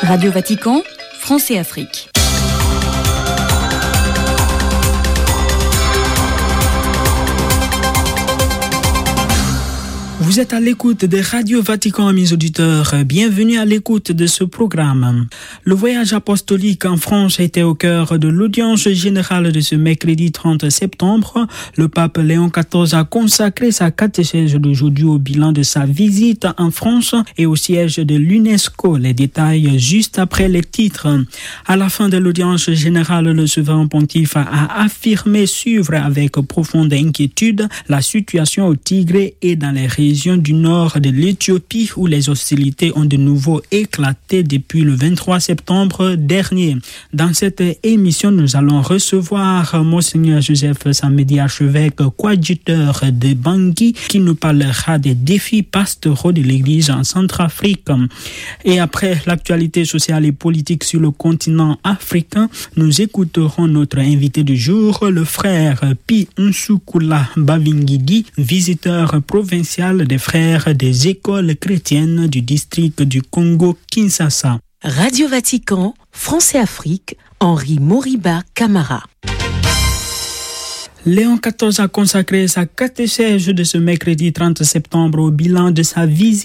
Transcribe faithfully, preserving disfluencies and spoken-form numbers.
Radio Vatican, France et Afrique. Vous êtes à l'écoute de Radio Vatican, mes auditeurs. Bienvenue à l'écoute de ce programme. Le voyage apostolique en France était au cœur de l'audience générale de ce mercredi trente septembre. Le pape Léon quatorze a consacré sa catéchèse d'aujourd'hui au bilan de sa visite en France et au siège de l'UNESCO. Les détails juste après les titres. À la fin de l'audience générale, le souverain pontife a affirmé suivre avec profonde inquiétude la situation au Tigré et dans les régions du nord de l'Éthiopie où les hostilités ont de nouveau éclaté depuis le vingt-trois septembre dernier. Dans cette émission, nous allons recevoir Monseigneur Joseph Samedi, archevêque coadjuteur de Bangui, qui nous parlera des défis pastoraux de l'Église en Centrafrique. Et après l'actualité sociale et politique sur le continent africain, nous écouterons notre invité du jour, le frère Pi Nsukula Bavingidi, visiteur provincial des frères des écoles chrétiennes du district du Congo-Kinshasa. Radio Vatican, France et Afrique, Henri Moriba Camara. Léon quatorze a consacré sa catéchèse de ce mercredi trente septembre au bilan de sa visite